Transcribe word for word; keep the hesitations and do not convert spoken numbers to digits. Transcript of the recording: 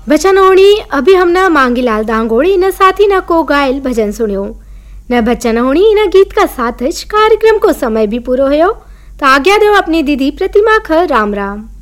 बचन होनी अभी हमने मांगीलाल दांगोड़ी न साथी न को गायल भजन सुनियो न बचन होनी न गीत का साथ कार्यक्रम को समय भी पूरो हो तो आज्ञा दो अपनी दीदी प्रतिमा ख राम राम।